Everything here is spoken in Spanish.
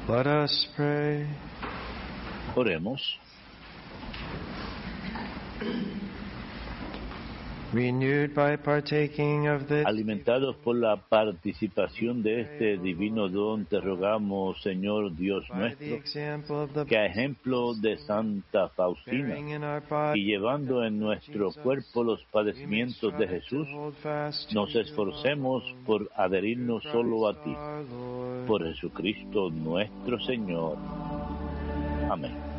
Let us pray. Oremos. Renewed by partaking of this, Alimentados por la participación de este divino don, te rogamos, Señor Dios by the nuestro, example of the que a ejemplo de Santa Faustina bearing in our body, y llevando en nuestro cuerpo los we may padecimientos de strive to Jesús, hold fast to nos you esforcemos alone. por adherirnos solo a Christ ti. our Lord. Por Jesucristo nuestro Señor. Amén.